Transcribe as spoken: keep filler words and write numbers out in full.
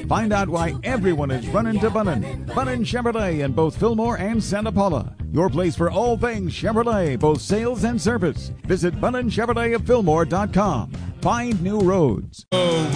Find out why everyone is running to Bunnin. Bunnin Chevrolet in both Fillmore and Santa Paula. Your place for all things Chevrolet, both sales and service. Visit Bunnin Chevrolet of Fillmore dot com. Find new roads. Oh,